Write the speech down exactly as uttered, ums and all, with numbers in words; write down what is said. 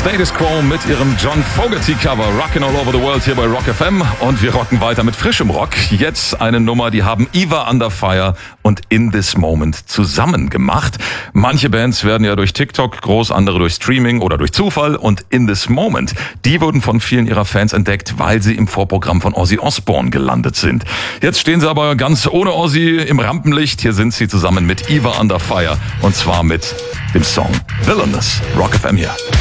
Status Quo mit ihrem John Fogerty-Cover Rockin' All Over the World hier bei Rock F M. Und wir rocken weiter mit frischem Rock. Jetzt eine Nummer, die haben Eva Under Fire und In This Moment zusammen gemacht. Manche Bands werden ja durch TikTok groß, andere durch Streaming oder durch Zufall. Und In This Moment, die wurden von vielen ihrer Fans entdeckt, weil sie im Vorprogramm von Ozzy Osbourne gelandet sind. Jetzt stehen sie aber ganz ohne Ozzy im Rampenlicht. Hier sind sie zusammen mit Eva Under Fire und zwar mit dem Song Villainous. Rock F M hier.